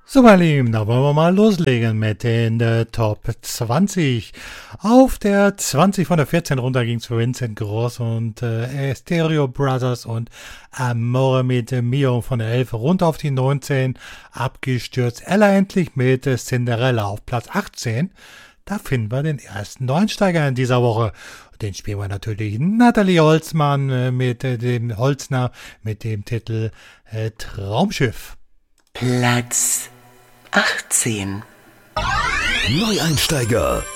So, meine Lieben, da wollen wir mal loslegen mit den Top 20. Auf der 20 von der 14 runter ging es für Vincent Gross und Stereo Brothers und Amore mit Mio von der 11 runter auf die 19. Abgestürzt Ella endlich mit Cinderella auf Platz 18. Da finden wir den ersten Neunsteiger in dieser Woche. Den spielen wir natürlich Nathalie Holzmann mit dem Holzner mit dem Titel Traumschiff. Platz 18. Neueinsteiger